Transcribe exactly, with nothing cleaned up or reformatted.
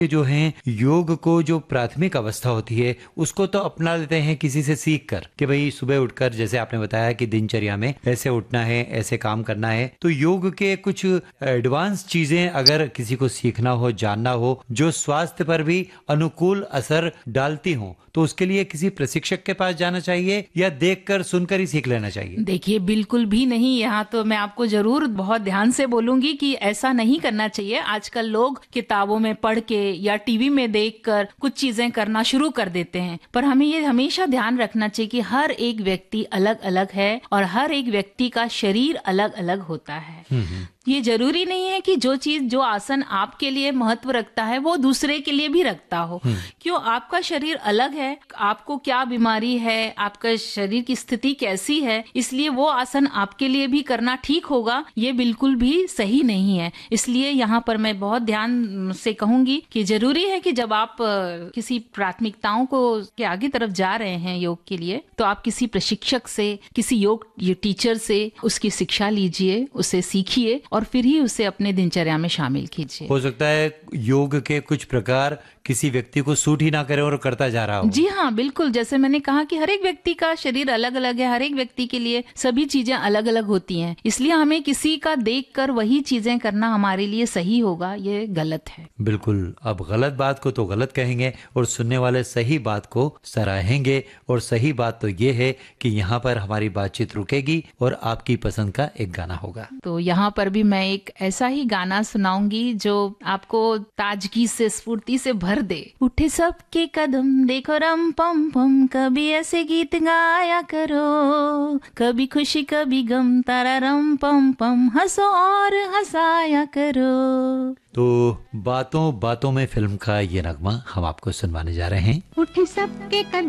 जो हैं योग को जो प्राथमिक अवस्था होती है उसको तो अपना लेते हैं किसी से सीख कर कि भाई सुबह उठकर जैसे आपने बताया कि दिनचर्या में ऐसे उठना है, ऐसे काम करना है। तो योग के कुछ एडवांस चीजें अगर किसी को सीखना हो, जानना हो, जो स्वास्थ्य पर भी अनुकूल असर डालती हो, तो उसके लिए किसी प्रशिक्षक के पास जाना चाहिए या देखकर सुनकर ही सीख लेना चाहिए? देखिए, बिल्कुल भी नहीं। यहाँ तो मैं आपको जरूर बहुत ध्यान से बोलूंगी कि ऐसा नहीं करना चाहिए। आजकल लोग किताबों में पढ़ के या टीवी में देखकर कुछ चीजें करना शुरू कर देते हैं, पर हमें ये हमेशा ध्यान रखना चाहिए कि हर एक व्यक्ति अलग अलग है और हर एक व्यक्ति का शरीर अलग अलग होता है। ये जरूरी नहीं है कि जो चीज, जो आसन आपके लिए महत्व रखता है वो दूसरे के लिए भी रखता हो। क्यों? आपका शरीर अलग है, आपको क्या बीमारी है, आपका शरीर की स्थिति कैसी है, इसलिए वो आसन आपके लिए भी करना ठीक होगा, ये बिल्कुल भी सही नहीं है। इसलिए यहाँ पर मैं बहुत ध्यान से कहूंगी कि जरूरी है कि जब आप किसी प्राथमिकताओं को के आगे तरफ जा रहे हैं योग के लिए, तो आप किसी प्रशिक्षक से, किसी योग टीचर से उसकी शिक्षा लीजिए, उसे सीखिए और फिर ही उसे अपने दिनचर्या में शामिल कीजिए। हो सकता है योग के कुछ प्रकार किसी व्यक्ति को सूट ही ना करे और करता जा रहा हो। जी हाँ, बिल्कुल। जैसे मैंने कहा कि हर एक व्यक्ति का शरीर अलग अलग है, हर एक व्यक्ति के लिए सभी चीजें अलग अलग होती हैं, इसलिए हमें किसी का देखकर वही चीजें करना हमारे लिए सही होगा, ये गलत है। बिल्कुल। अब गलत बात को तो गलत कहेंगे और सुनने वाले सही बात को सराहेंगे। और सही बात तो ये है कि यहाँ पर हमारी बातचीत रुकेगी और आपकी पसंद का एक गाना होगा। तो यहाँ पर भी मैं एक ऐसा ही गाना सुनाऊंगी जो आपको ताजगी से, स्फूर्ति से भर दे। उठे सबके कदम देखो रम पम पम, कभी ऐसे गीत गाया करो, कभी खुशी कभी गम, तारा रम पम पम, हंसो और हंसाया करो। तो बातों बातों में फिल्म का ये नगमा हम आपको सुनवाने जा रहे हैं। उठे सबके कदम